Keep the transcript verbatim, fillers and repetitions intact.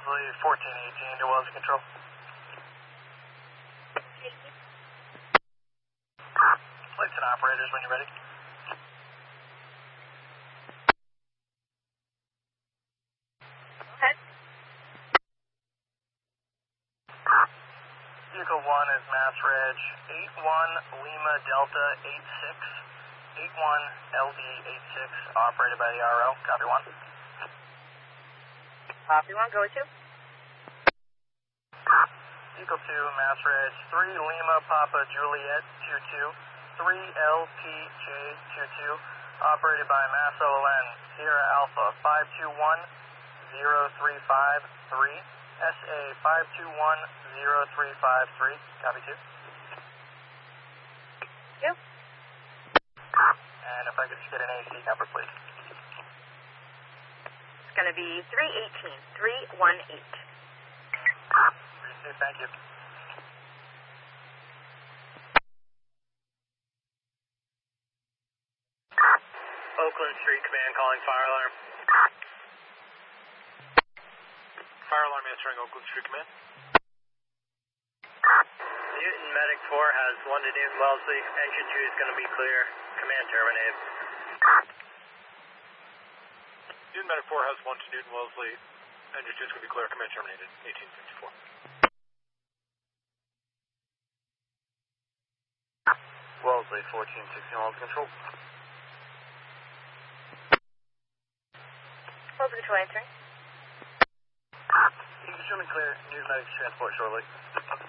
Wellesley, fourteen eighteen to Wellesley Control. Lights and operators when you're ready. Okay. Vehicle one is Mass Reg eight one Lima Delta eight six, eight one L D eight six, operated by the R O. Copy one. Copy one, go to. Vehicle two, Mass Reg three Lima Papa Juliet two two, three L P J two two, operated by Mass O L N Sierra Alpha five two one zero three five three, S A five two one zero three five three, copy two. Yep. And if I could just get an A C number, please. It's going to be three eighteen, three one eight. Receive, thank you. Oakland Street Command calling fire alarm. Fire alarm answering Oakland Street Command. Newton Medic four has one to Newton Wellesley. Engine two is going to be clear. Command terminated. Newton Medic four has one to Newton Wellesley. Engine two is going to be clear. Command terminated. eighteen fifty-four. Wellesley, fourteen sixteen, Wellesley Control. Wellesley Control answering. You can show me clear. Newton Medic's transport shortly.